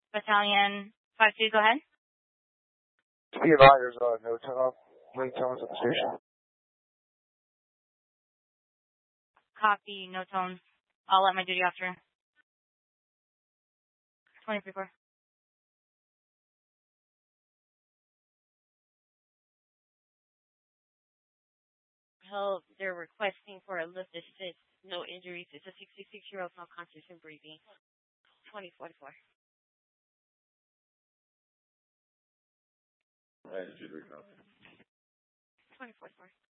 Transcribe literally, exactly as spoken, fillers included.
Battalion five two, go ahead. Be advised, there's uh, no turn-off late tones at the station. Copy, no tones. I'll let my duty officer. twenty-three four. Help, they're requesting for a lift assist. No injuries. It's a sixty-six-year-old not conscious and breathing. twenty forty-four. I should recount. twenty forty-four.